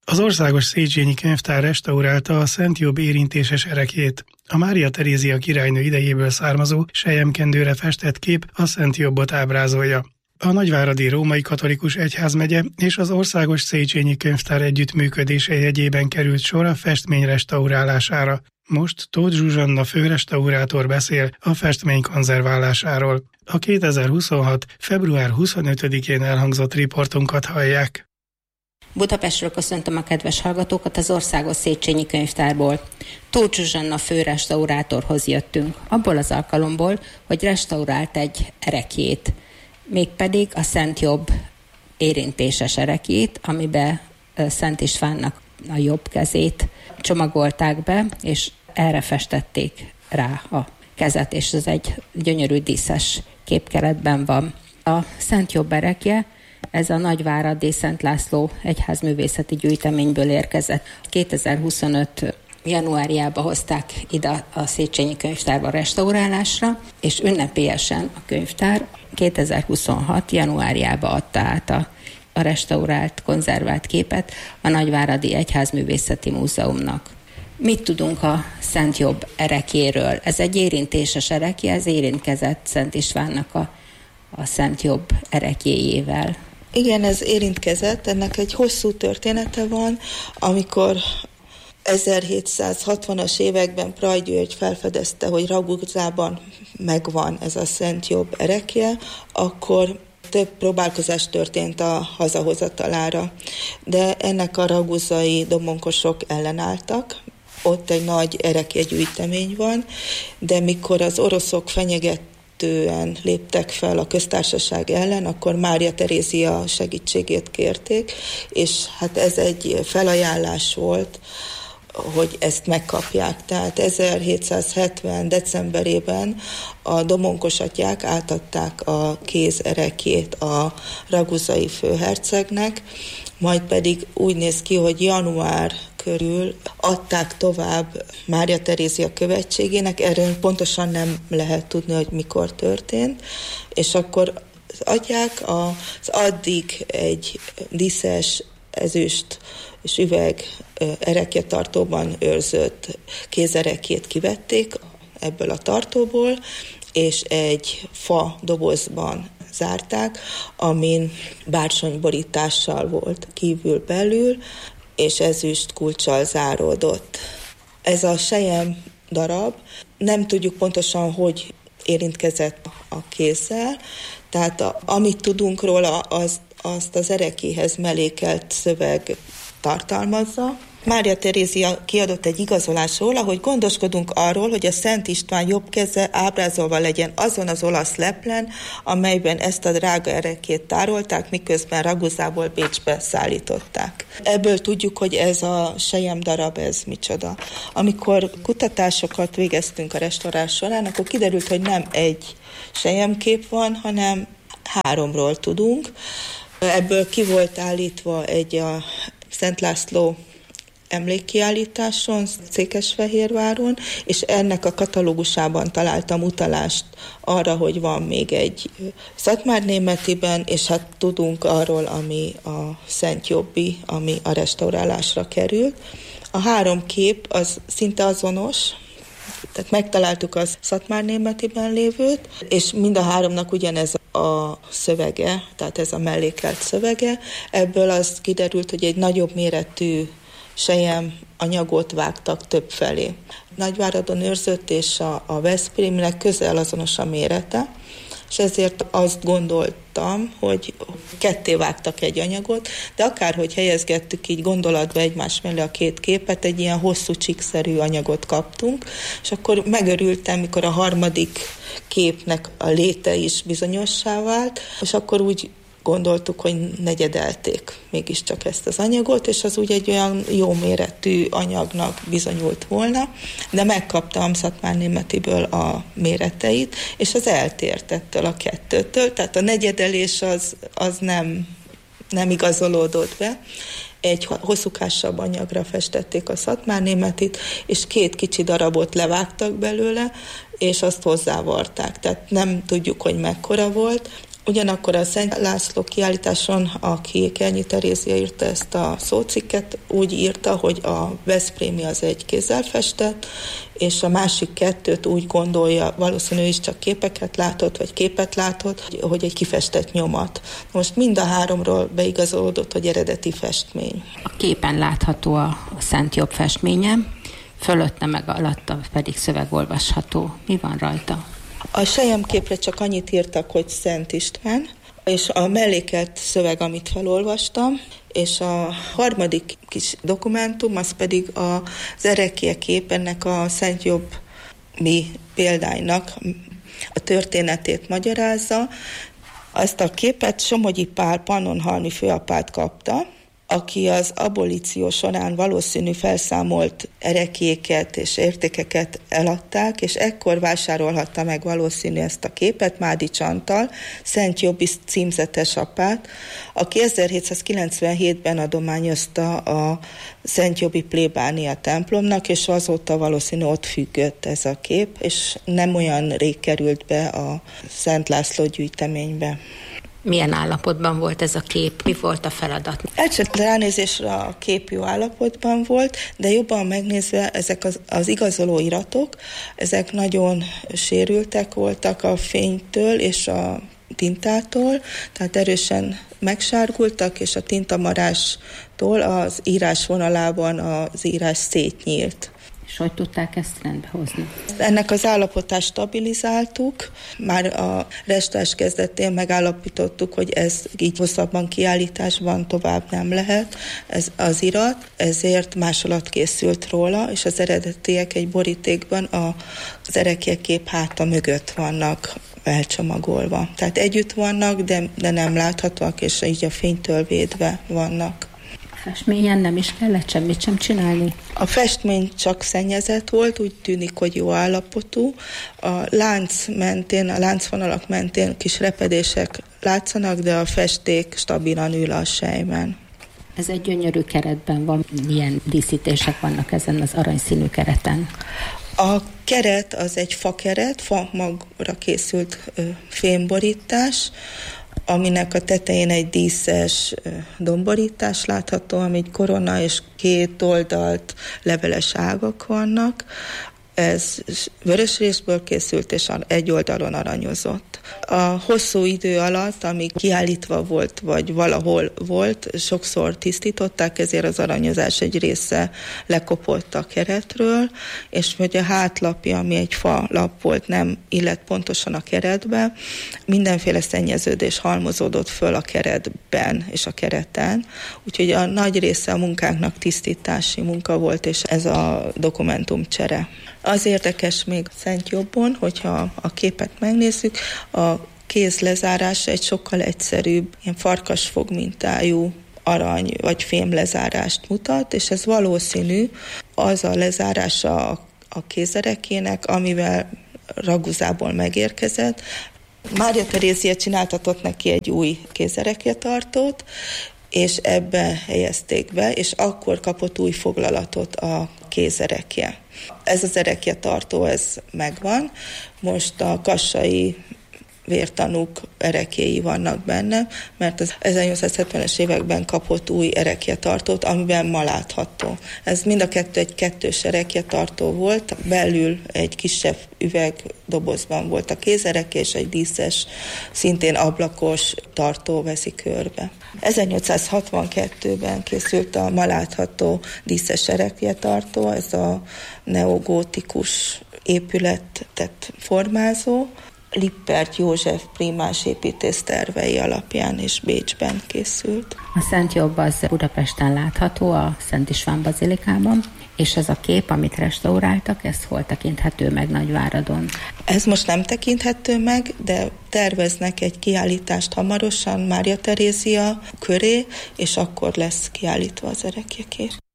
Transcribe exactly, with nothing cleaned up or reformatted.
Az Országos Széchenyi Könyvtár restaurálta a Szent Jobb érintéses ereklyét. A Mária Terézia királynő idejéből származó selyemkendőre festett kép a Szent Jobbot ábrázolja. A Nagyváradi Római Katolikus Egyházmegye és az Országos Széchenyi Könyvtár együttműködése jegyében került sor a festmény restaurálására. Most Tóth Zsuzsanna főrestaurátor beszél a festmény konzerválásáról. A kétezer-huszonhat. február huszonötödikén elhangzott riportunkat hallják. Budapestről köszöntöm a kedves hallgatókat az Országos Széchenyi Könyvtárból. Tóth Zsuzsanna főrestaurátorhoz jöttünk, abból az alkalomból, hogy restaurált egy ereklyét, mégpedig a Szent Jobb érintéses ereklyét, amiben Szent Istvánnak a jobb kezét csomagolták be, és erre festették rá a kezet, és ez egy gyönyörű díszes képkeretben van. A Szent Jobb erekje, ez a Nagyváradi Szent László egyházművészeti gyűjteményből érkezett. kétezer-huszonöt. januárjában hozták ide a Széchenyi Könyvtárba restaurálásra, és ünnepélyesen a könyvtár kétezer-huszonhat. januárjában adta át a, a restaurált, konzervált képet a Nagyváradi Egyházművészeti Múzeumnak. Mit tudunk a Szent Jobb erekjéről? Ez egy érintéses erekje, ez érintkezett Szent Istvánnak a, a Szent Jobb erekjéjével. Igen, ez érintkezett, ennek egy hosszú története van, amikor ezerhétszázhatvanas években Praj György felfedezte, hogy Raguzában megvan ez a Szent Jobb erekje, akkor több próbálkozás történt a hazahozatalára, de ennek a raguzai domonkosok ellenálltak. Ott egy nagy erekjegyűjtemény van, de mikor az oroszok fenyegetően léptek fel a köztársaság ellen, akkor Mária Terézia segítségét kérték, és hát ez egy felajánlás volt, hogy ezt megkapják. Tehát ezerhétszázhetven. decemberében a domonkos atyák átadták a kézerekjét a raguzai főhercegnek, majd pedig úgy néz ki, hogy január körül adták tovább Mária Terézia követségének, erről pontosan nem lehet tudni, hogy mikor történt, és akkor az atyák az addig egy díszes ezüst és üveg erekjetartóban őrzött kézerekjét kivették ebből a tartóból, és egy fa dobozban zárták, amin bársonyborítással volt kívül belül, és ezüst kulccsal záródott. Ez a selyem darab, nem tudjuk pontosan, hogy érintkezett a kézzel, tehát a, amit tudunk róla, az, azt az erekéhez mellékelt szöveg tartalmazza. Mária Terézia kiadott egy igazolás róla, hogy gondoskodunk arról, hogy a Szent István jobb keze ábrázolva legyen azon az olasz leplen, amelyben ezt a drága erekét tárolták, miközben Raguzából Bécsbe szállították. Ebből tudjuk, hogy ez a selyem darab, ez micsoda. Amikor kutatásokat végeztünk a restaurálás során, akkor kiderült, hogy nem egy selyemkép van, hanem háromról tudunk. Ebből ki volt állítva egy a Szent László emlékkiállításon, Székesfehérváron, és ennek a katalógusában találtam utalást arra, hogy van még egy szatmárnémetiben, és hát tudunk arról, ami a Szent Jobbi, ami a restaurálásra került. A három kép az szinte azonos, tehát megtaláltuk az szatmárnémetiben lévőt, és mind a háromnak ugyanez a szövege, tehát ez a mellékelt szövege. Ebből az kiderült, hogy egy nagyobb méretű selyem anyagot vágtak több felé. Nagyváradon őrzött, és a, a Veszprémnek közel azonos a mérete, és ezért azt gondoltam, hogy ketté vágtak egy anyagot, de akárhogy helyezgettük így gondolatba egymás mellé a két képet, egy ilyen hosszú csíkszerű anyagot kaptunk, és akkor megörültem, mikor a harmadik képnek a léte is bizonyossá vált, és akkor úgy gondoltuk, hogy negyedelték mégiscsak ezt az anyagot, és az úgy egy olyan jó méretű anyagnak bizonyult volna, de megkaptam Szatmárnémetiből a méreteit, és az eltért ettől a kettőtől, tehát a negyedelés az, az nem, nem igazolódott be. Egy hosszúkásabb anyagra festették a Szatmárnémetit, és két kicsi darabot levágtak belőle, és azt hozzávarták, tehát nem tudjuk, hogy mekkora volt. Ugyanakkor a Szent László kiállításon a Kékernyi Terézia írta ezt a szócikket, úgy írta, hogy a veszprémi az egy kézzel festett, és a másik kettőt úgy gondolja, valószínű is csak képeket látott, vagy képet látott, hogy egy kifestett nyomat. Most mind a háromról beigazolódott, hogy eredeti festmény. A képen látható a Szent Jobb festménye, fölötte meg alatta pedig szöveg olvasható. Mi van rajta? A selyemképre csak annyit írtak, hogy Szent István, és a mellékelt szöveg, amit felolvastam, és a harmadik kis dokumentum, az pedig az erekje kép, ennek a Szent Jobb mi példánynak a történetét magyarázza. Azt a képet Somogyi Pál Pannonhalmi főapát kapta, aki az abolíció során valószínű felszámolt ereklyéket és értékeket eladták, és ekkor vásárolhatta meg valószínű ezt a képet Mádics Antal, Szent Jobbi címzetes apát, aki ezerhétszázkilencvenhétben adományozta a Szent Jobbi plébánia templomnak, és azóta valószínű ott függött ez a kép, és nem olyan rég került be a Szent László gyűjteménybe. Milyen állapotban volt ez a kép? Mi volt a feladat? Egyszer ránézésre a kép jó állapotban volt, de jobban megnézve ezek az, az igazoló iratok, ezek nagyon sérültek voltak a fénytől és a tintától, tehát erősen megsárgultak, és a tintamarástól az írás vonalában az írás szétnyílt. És hogy tudták ezt rendbe hozni? Ennek az állapotát stabilizáltuk, már a restaurás kezdetén megállapítottuk, hogy ez így hosszabban kiállításban tovább nem lehet, ez az irat, ezért másolat készült róla, és az eredetiek egy borítékban az ereklyekép háta mögött vannak elcsomagolva. Tehát együtt vannak, de, de nem láthatóak, és így a fénytől védve vannak. Festményen nem is kellett semmit sem csinálni? A festmény csak szennyezett volt, úgy tűnik, hogy jó állapotú. A lánc mentén, a láncvonalak mentén kis repedések látszanak, de a festék stabilan ül a selymen. Ez egy gyönyörű keretben van. Milyen díszítések vannak ezen az aranyszínű kereten? A keret az egy fakeret, fa magra készült fémborítás, aminek a tetején egy díszes domborítás látható, ami egy korona és két oldalt leveles ágak vannak. Ez vörös részből készült, és egy oldalon aranyozott. A hosszú idő alatt, amíg kiállítva volt, vagy valahol volt, sokszor tisztították, ezért az aranyozás egy része lekopott a keretről, és hogy a hátlapja, ami egy fa lap volt, nem illett pontosan a keretbe, mindenféle szennyeződés halmozódott föl a keretben és a kereten, úgyhogy a nagy része a munkánknak tisztítási munka volt, és ez a dokumentumcsere. Az érdekes még Szent Jobbon, hogyha a képet megnézzük, a kéz lezárása egy sokkal egyszerűbb, ilyen farkasfog mintájú arany vagy fém lezárást mutat, és ez valószínű az a lezárása a kézerekének, amivel Raguzából megérkezett. Mária Terézia csináltatott neki egy új kézerekjetartót, és ebbe helyezték be, és akkor kapott új foglalatot a kézerekje. Ez az erekjetartó, ez megvan. Most a kassai vértanúk erekjéi vannak benne, mert az ezernyolcszázhetvenes években kapott új erekjetartót, amiben ma látható. Ez mind a kettő egy kettős erekjetartó volt, belül egy kisebb üvegdobozban volt a kézerekje, és egy díszes, szintén ablakos tartó veszi körbe. ezernyolcszázhatvankettőben készült a ma látható díszes erekjetartó, ez a neogótikus épületet formázó, Lippert József prímás építész tervei alapján is Bécsben készült. A Szent Jobb az Budapesten látható, a Szent István bazilikában, és ez a kép, amit restauráltak, ez hol tekinthető meg Nagyváradon? Ez most nem tekinthető meg, de terveznek egy kiállítást hamarosan Mária Terézia köré, és akkor lesz kiállítva az ereklyekép.